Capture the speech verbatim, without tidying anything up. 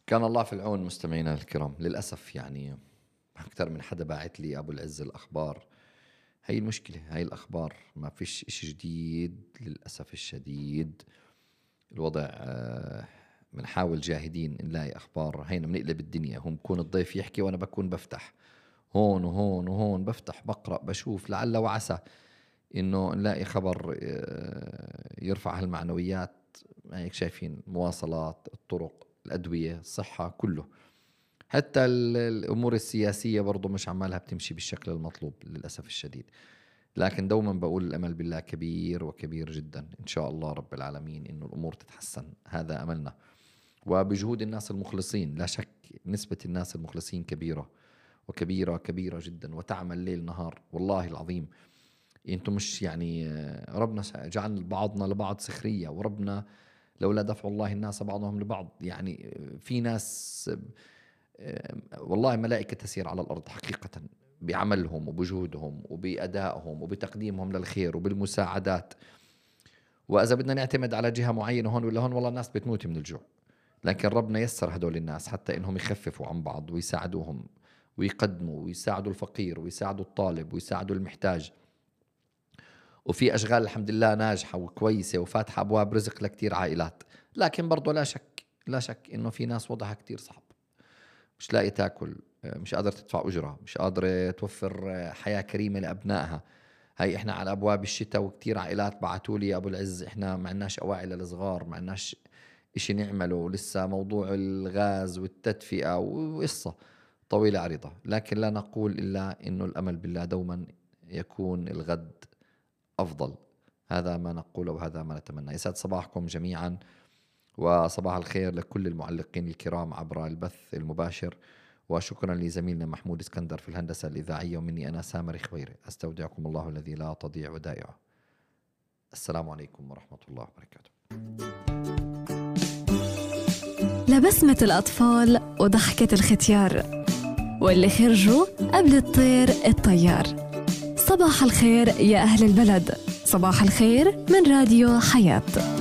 كان الله في العون مستمعينا الكرام. للأسف يعني أكثر من حدا باعت لي أبو العز الأخبار، هاي المشكلة، هاي الأخبار ما فيش إشي جديد للأسف الشديد. الوضع بنحاول جاهدين نلاقي أخبار، هينا بنقلب الدنيا، هم بكون الضيف يحكي وأنا بكون بفتح هون وهون وهون، بفتح بقرأ بشوف لعل وعسى إنه نلاقي خبر يرفع هالمعنويات. هيك شايفين مواصلات، الطرق، الأدوية، الصحة، كله، حتى الأمور السياسية برضو مش عمالها بتمشي بالشكل المطلوب للأسف الشديد. لكن دوما بقول الأمل بالله كبير وكبير جدا، إن شاء الله رب العالمين إنه الأمور تتحسن، هذا أملنا. وبجهود الناس المخلصين، لا شك نسبة الناس المخلصين كبيرة وكبيرة كبيرة جدا، وتعمل ليل نهار والله العظيم. انتم مش يعني ربنا جعل بعضنا لبعض سخرية، وربنا لولا دفع الله الناس بعضهم لبعض، يعني في ناس والله ملائكة تسير على الأرض حقيقة بعملهم وبجهودهم وبأدائهم وبتقديمهم للخير وبالمساعدات. وإذا بدنا نعتمد على جهة معينة هون ولا هون، والله الناس بتموت من الجوع، لكن ربنا يسر هدول الناس حتى إنهم يخففوا عن بعض ويساعدوهم ويقدموا ويساعدوا الفقير ويساعدوا الطالب ويساعدوا المحتاج. وفي أشغال الحمد لله ناجحة وكويسة وفاتحة أبواب رزق لكتير عائلات. لكن برضو لا شك لا شك إنه في ناس وضعها كتير صعب، مش لاقي تاكل، مش قادر تدفع أجرة، مش قادر توفر حياة كريمة لأبنائها. هاي إحنا على أبواب الشتاء وكتير عائلات بعتوا لي أبو العز إحنا ما عناش أواعي للصغار، ما عناش إشي نعمله لسه، موضوع الغاز والتدفئة وقصة طويلة عريضة. لكن لا نقول إلا إنه الأمل بالله دوما يكون الغد أفضل، هذا ما نقوله وهذا ما نتمنى. يسعد صباحكم جميعا، وصباح الخير لكل المعلقين الكرام عبر البث المباشر، وشكرا لزميلنا محمود اسكندر في الهندسة الإذاعية، ومني أنا سامر خويري أستودعكم الله الذي لا تضيع ودائعه. السلام عليكم ورحمة الله وبركاته. لبسمة الأطفال وضحكة الختيار، واللي خرجوا قبل الطير الطيار. صباح الخير يا أهل البلد، صباح الخير من راديو حياة.